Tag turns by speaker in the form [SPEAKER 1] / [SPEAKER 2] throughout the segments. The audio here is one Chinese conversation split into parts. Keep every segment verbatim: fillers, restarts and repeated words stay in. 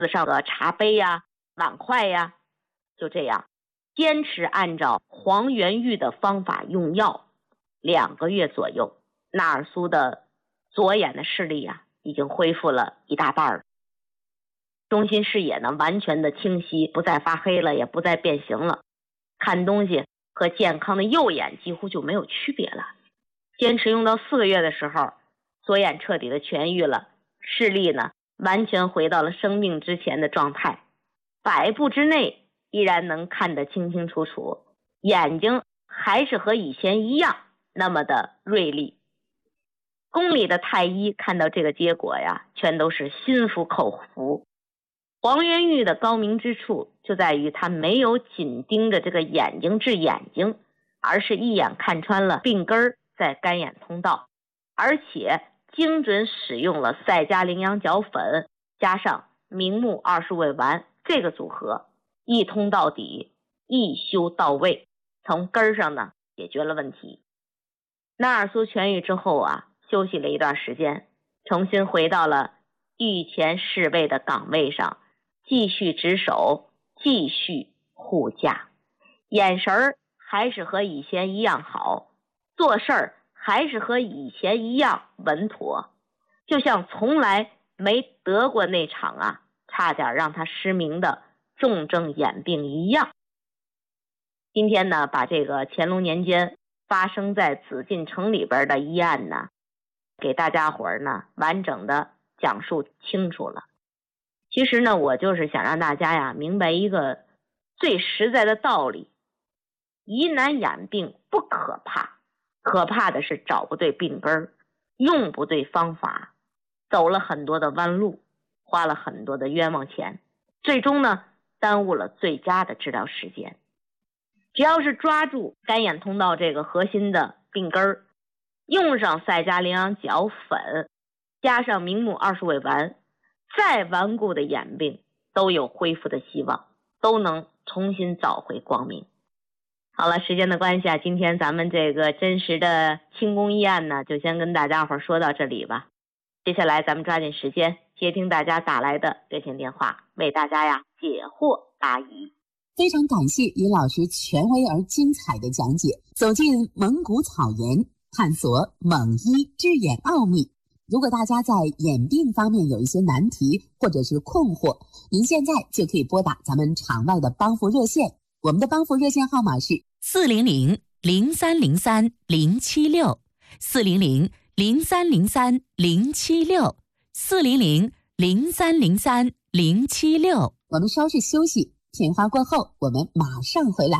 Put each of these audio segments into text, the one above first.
[SPEAKER 1] 子上的茶杯呀、碗筷呀，就这样坚持按照黄元玉的方法用药，两个月左右，纳尔苏的左眼的视力啊，已经恢复了一大半了。中心视野呢，完全的清晰，不再发黑了，也不再变形了，看东西和健康的右眼几乎就没有区别了。坚持用到四个月的时候，左眼彻底的痊愈了，视力呢完全回到了生病之前的状态，百步之内依然能看得清清楚楚，眼睛还是和以前一样那么的锐利。宫里的太医看到这个结果呀，全都是心服口服。黄元玉的高明之处就在于他没有紧盯着这个眼睛治眼睛，而是一眼看穿了病根在干眼通道，而且精准使用了赛加羚羊角粉加上明目二十味丸这个组合，一通到底，一修到位，从根上呢解决了问题。纳尔苏痊愈之后啊，休息了一段时间，重新回到了御前侍卫的岗位上，继续值守，继续护驾，眼神还是和以前一样好，做事儿还是和以前一样稳妥，就像从来没得过那场啊差点让他失明的重症眼病一样。今天呢，把这个乾隆年间发生在紫禁城里边的医案呢，给大家伙儿呢完整的讲述清楚了。其实呢，我就是想让大家呀明白一个最实在的道理，疑难眼病不可怕，可怕的是找不对病根，用不对方法，走了很多的弯路，花了很多的冤枉钱，最终呢耽误了最佳的治疗时间。只要是抓住干眼通道这个核心的病根，用上赛加羚羊角粉加上明目二十味丸，再顽固的眼病都有恢复的希望，都能重新找回光明。好了，时间的关系啊，今天咱们这个真实的清宫医案呢，就先跟大家伙说到这里吧。接下来咱们抓紧时间接听大家打来的热线电话，为大家呀解惑答疑。
[SPEAKER 2] 非常感谢于老师权威而精彩的讲解，走进蒙古草原，探索蒙医治眼奥秘。如果大家在眼病方面有一些难题或者是困惑，您现在就可以拨打咱们场外的帮扶热线，我们的帮扶热线号码是
[SPEAKER 3] 四零零零三零三零七六，四零零零三零三零七六，四零零零三零三零七六。
[SPEAKER 2] 我们稍事休息，片花过后我们马上回来。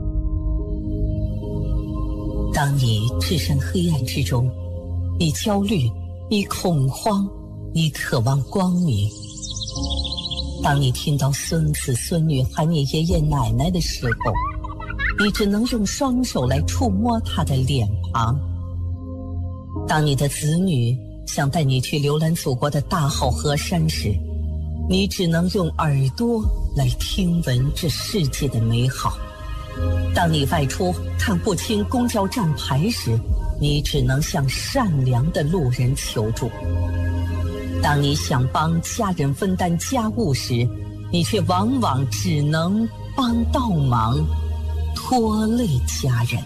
[SPEAKER 4] 当你置身黑暗之中，你焦虑，你恐慌，你渴望光明。当你听到孙子孙女喊你爷爷奶奶的时候，你只能用双手来触摸他的脸庞。当你的子女想带你去浏览祖国的大好河山时，你只能用耳朵来听闻这世界的美好。当你外出看不清公交站牌时，你只能向善良的路人求助。当你想帮家人分担家务时，你却往往只能帮倒忙，拖累家人。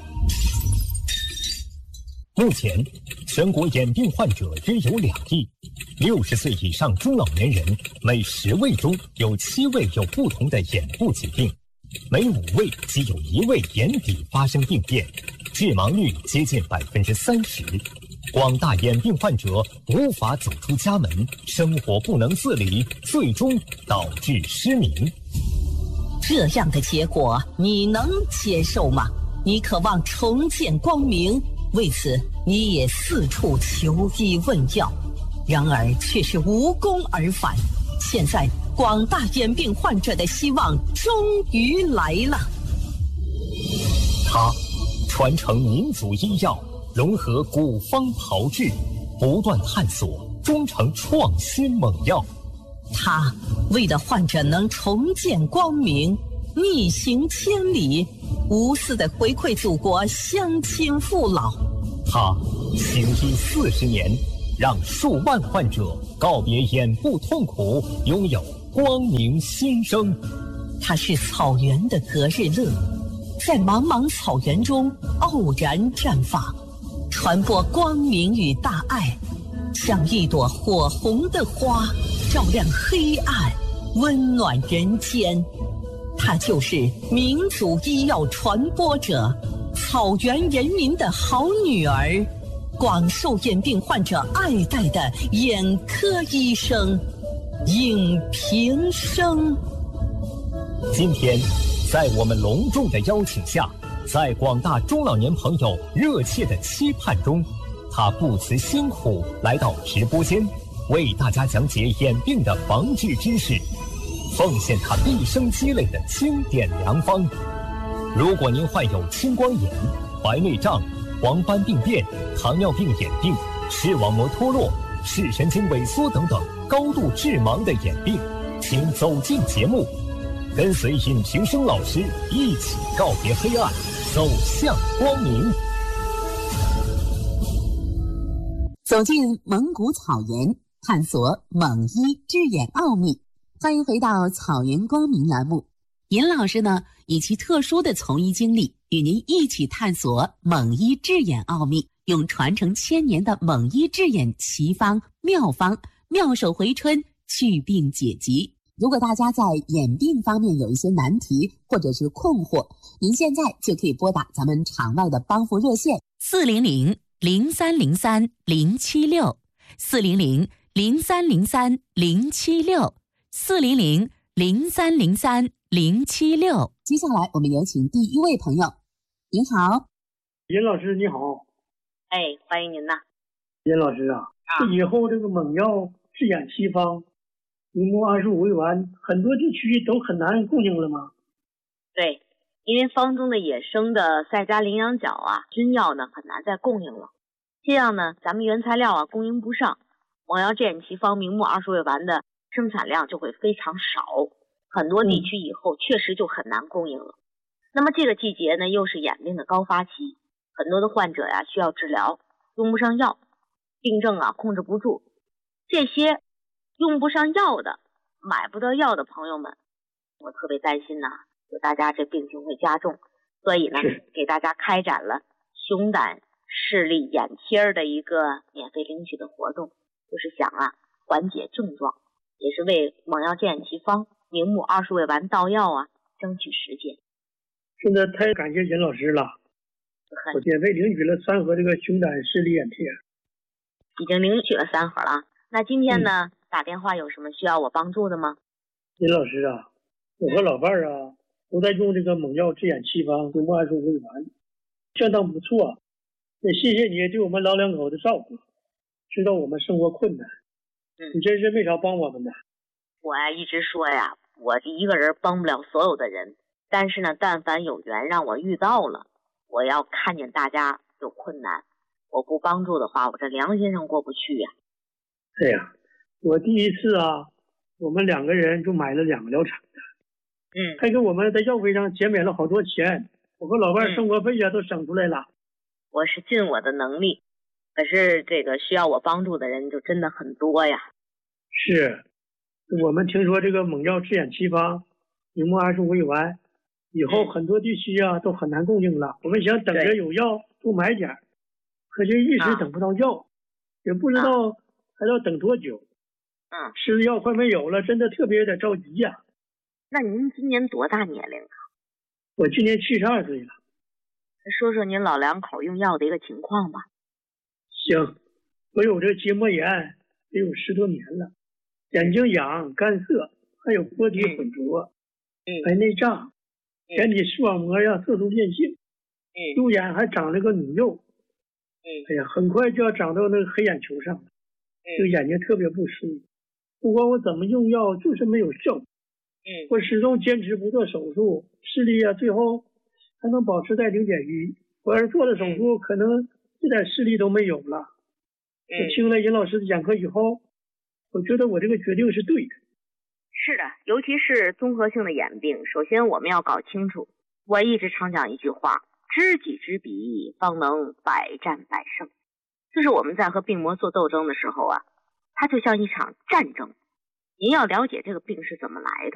[SPEAKER 5] 目前，全国眼病患者约有两亿，六十岁以上中老年人每十位中有七位有不同的眼部疾病，每五位即有一位眼底发生病变，致盲率接近百分之三十。广大眼病患者无法走出家门，生活不能自理，最终导致失明。
[SPEAKER 4] 这样的结果你能接受吗？你渴望重见光明，为此你也四处求医问药，然而却是无功而返。现在广大眼病患者的希望终于来了。
[SPEAKER 5] 他传承民族医药，融合古方炮制，不断探索，终成创新猛药。
[SPEAKER 4] 他为了患者能重见光明，逆行千里，无私的回馈祖国乡亲父老。
[SPEAKER 5] 他行医四十年，让数万患者告别眼部痛苦，拥有光明新生。
[SPEAKER 4] 它是草原的隔日乐，在茫茫草原中傲然绽放，传播光明与大爱，像一朵火红的花，照亮黑暗，温暖人间。它就是民族医药传播者，草原人民的好女儿，广受眼病患者爱戴的眼科医生尹平生。
[SPEAKER 5] 今天，在我们隆重的邀请下，在广大中老年朋友热切的期盼中，他不辞辛苦来到直播间，为大家讲解眼病的防治知识，奉献他毕生积累的经典良方。如果您患有青光眼、白内障、黄斑病变、糖尿病眼病、视网膜脱落、视神经萎缩等等高度致盲的眼病，请走进节目，跟随尹平生老师一起告别黑暗，走向光明。
[SPEAKER 2] 走进蒙古草原，探索蒙医治眼奥秘。欢迎回到草原光明栏目。尹老师呢，以其特殊的从医经历，与您一起探索蒙医治眼奥秘，用传承千年的蒙医治眼奇方妙方，妙手回春，祛病解疾。如果大家在眼病方面有一些难题或者是困惑，您现在就可以拨打咱们场外的帮扶热线
[SPEAKER 3] 四零零零三零三零七六四零零零三零三零七六四零零零三零三零七六。
[SPEAKER 2] 接下来我们有请第一位朋友。您好。
[SPEAKER 6] 尹老师你好。
[SPEAKER 1] 哎，欢迎您呐。
[SPEAKER 6] 尹老师啊，啊以后这个蒙药治眼奇方明目二十五味丸很多地区都很难供应了吗？
[SPEAKER 1] 对，因为方中的野生的赛迦羚羊角啊，菌药呢很难再供应了，这样呢咱们原材料啊供应不上，蒙药治眼奇方明目二十味丸的生产量就会非常少，很多地区以后确实就很难供应了。嗯、那么这个季节呢又是眼病的高发期，很多的患者呀、啊、需要治疗，用不上药，病症啊控制不住，这些用不上药的、买不到药的朋友们，我特别担心呐、啊，就大家这病情会加重，所以呢，给大家开展了熊胆视力眼贴的一个免费领取的活动，就是想啊缓解症状，也是为蒙药治眼奇方明目二十味丸到药啊争取时间。
[SPEAKER 6] 真的太感谢尹老师了，我免费领取了三盒这个熊胆视力眼贴，
[SPEAKER 1] 已经领取了三盒了。那今天呢？嗯打电话有什么需要我帮助的吗？
[SPEAKER 6] 尹老师啊，我和老伴儿啊都在用这个蒙药治眼奇方明目二十五味丸，相当不错。也谢谢你对我们老两口的照顾，知道我们生活困难，嗯，你真是没少帮我们的。
[SPEAKER 1] 我呀一直说呀，我一个人帮不了所有的人，但是呢，但凡有缘让我遇到了，我要看见大家有困难，我不帮助的话，我这良心上过不去呀。
[SPEAKER 6] 对呀。我第一次啊，我们两个人就买了两个疗程的，嗯，还给我们在药费上减免了好多钱，我和老伴生活费呀、嗯、都省出来了。
[SPEAKER 1] 我是尽我的能力，可是这个需要我帮助的人就真的很多呀。
[SPEAKER 6] 是，我们听说这个蒙药治眼奇方明目二十五味丸以后很多地区啊都很难供应了，我们想等着有药多买点，可是一直等不到药，啊、也不知道还要等多久。
[SPEAKER 1] 嗯，
[SPEAKER 6] 吃的药快没有了，真的特别有点着急呀、啊。
[SPEAKER 1] 那您今年多大年龄啊？
[SPEAKER 6] 我今年七十二岁了。
[SPEAKER 1] 说说您老两口用药的一个情况吧。
[SPEAKER 6] 行，我有这个结膜炎得有十多年了，眼睛痒、干涩，还有波体混浊，嗯，白内障，眼底视网膜呀色素变性，嗯，右眼还长了个乳幼，嗯，哎呀，很快就要长到那个黑眼球上了，嗯，这个眼睛特别不舒服。不管我怎么用药，就是没有效。嗯，我始终坚持不做手术，视力啊，最后还能保持在零点一。我要是做了手术，可能一点视力都没有了。嗯、我听了尹老师的讲课以后，我觉得我这个决定是对的。
[SPEAKER 1] 是的，尤其是综合性的眼病，首先我们要搞清楚。我一直常讲一句话：知己知彼，方能百战百胜。就是我们在和病魔做斗争的时候啊，它就像一场战争， 您要了解这个病是怎么来的。